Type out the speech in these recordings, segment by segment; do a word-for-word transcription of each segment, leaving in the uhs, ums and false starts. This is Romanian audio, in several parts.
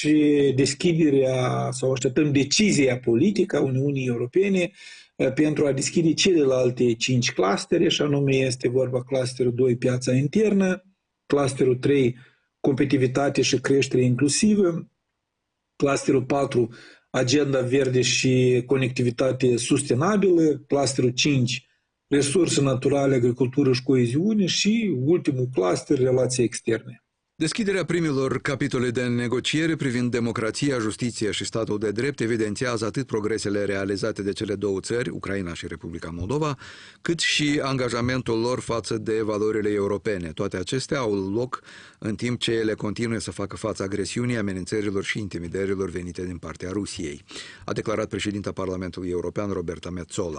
și deschiderea sau așteptăm decizia politică a Uniunii Europene pentru a deschide celelalte cinci clustere, și anume este vorba clusterul doi, piața internă, clusterul trei, competitivitate și creștere inclusivă, clusterul patru, agenda verde și conectivitate sustenabilă, clusterul cinci, resurse naturale, agricultură și coeziune și ultimul cluster, relații externe. Deschiderea primilor capitole de negociere privind democrația, justiția și statul de drept evidențiază atât progresele realizate de cele două țări, Ucraina și Republica Moldova, cât și angajamentul lor față de valorile europene. Toate acestea au loc în timp ce ele continuă să facă față agresiunii, amenințărilor și intimidărilor venite din partea Rusiei, a declarat președinta Parlamentului European Roberta Metsola.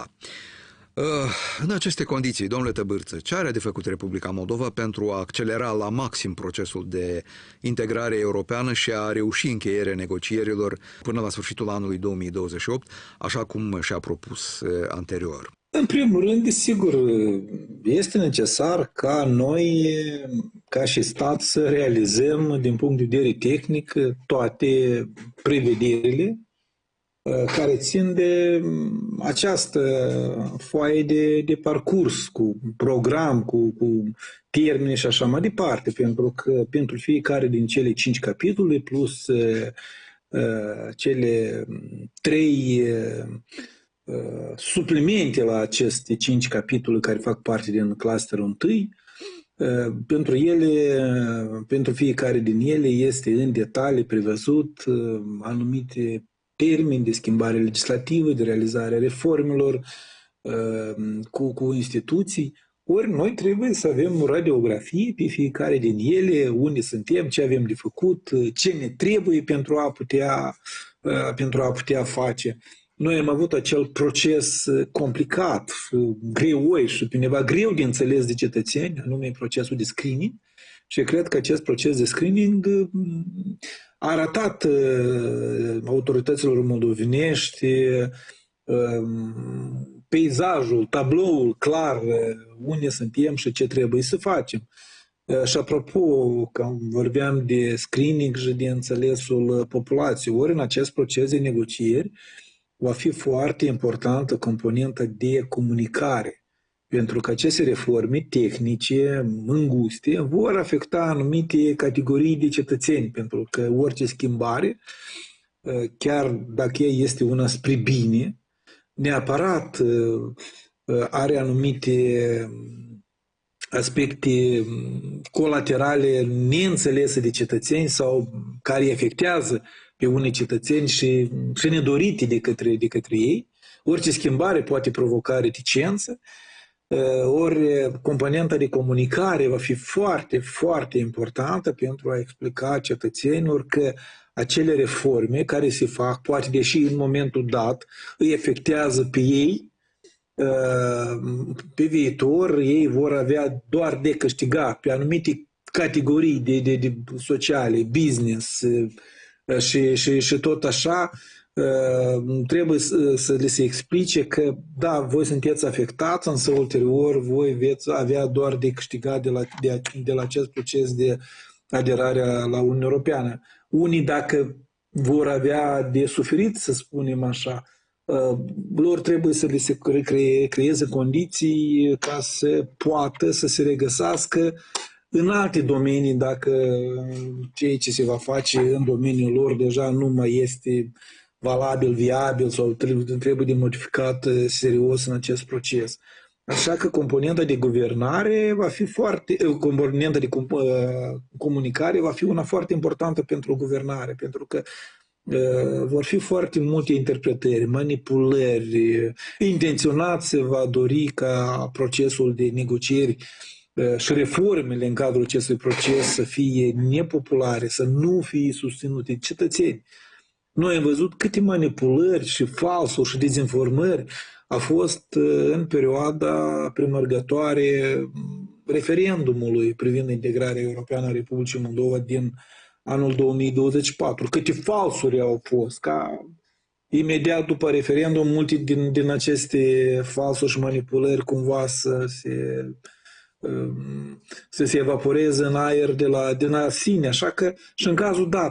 În aceste condiții, domnule Tăbârță, ce are de făcut Republica Moldova pentru a accelera la maxim procesul de integrare europeană și a reuși încheierea negocierilor până la sfârșitul anului două mii douăzeci și opt, așa cum și-a propus anterior? În primul rând, desigur, este necesar ca noi, ca și stat, să realizăm din punct de vedere tehnic toate prevederile care țin de această foaie de, de parcurs, cu program, cu, cu termene și așa mai departe, pentru că pentru fiecare din cele cinci capitole, plus uh, cele trei uh, suplimente la aceste cinci capitole care fac parte din clusterul întâi, uh, pentru ele, uh, pentru fiecare din ele este în detalii prevăzut uh, anumite termeni de schimbare legislativă, de realizare a reformelor cu, cu instituții, ori noi trebuie să avem o radiografie pe fiecare din ele, unde suntem, ce avem de făcut, ce ne trebuie pentru a putea, pentru a putea face. Noi am avut acel proces complicat, greoi și pe undeva greu de înțeles de cetățeni, anume procesul de screening, și cred că acest proces de screening a arătat uh, autorităților moldovenești uh, peisajul, tabloul clar uh, unde suntem și ce trebuie să facem. Uh, și apropo, că vorbeam de screening și de înțelesul populației, ori în acest proces de negocieri va fi foarte importantă componenta de comunicare, pentru că aceste reforme tehnice, înguste, vor afecta anumite categorii de cetățeni, pentru că orice schimbare, chiar dacă ea este una spre bine, neapărat are anumite aspecte colaterale neînțelese de cetățeni sau care afectează pe unii cetățeni și, și nedorite de către, de către ei. Orice schimbare poate provoca reticență, ori componenta de comunicare va fi foarte, foarte importantă pentru a explica cetățenilor că acele reforme care se fac, poate deși în momentul dat îi afectează pe ei, pe viitor ei vor avea doar de câștigat pe anumite categorii de, de, de sociale, business și, și, și tot așa. Trebuie să, să le se explice că da, voi sunteți afectați, însă ulterior voi veți avea doar de câștigat de la, de, de la acest proces de aderare la Uniunea Europeană. Unii, dacă vor avea de suferit, să spunem așa, lor trebuie să le se cre, creeze condiții ca să poată să se regăsească în alte domenii, dacă ceea ce se va face în domeniul lor deja nu mai este valabil, viabil sau trebuie, trebuie de modificat serios în acest proces. Așa că componenta de guvernare va fi foarte, componenta de comunicare va fi una foarte importantă pentru guvernare, pentru că uh, vor fi foarte multe interpretări, manipulări, intenționat se va dori ca procesul de negocieri uh, și reformele în cadrul acestui proces să fie nepopulare, să nu fie susținute de cetățeni. Noi am văzut câte manipulări și falsuri și dezinformări a fost în perioada premergătoare referendumului privind integrarea europeană a Republicii Moldova din anul două mii douăzeci și patru. Câte falsuri au fost, ca imediat după referendum, multe din, din aceste falsuri și manipulări cumva să se, să se evaporeze în aer de la, de la sine. Așa că și în cazul dat,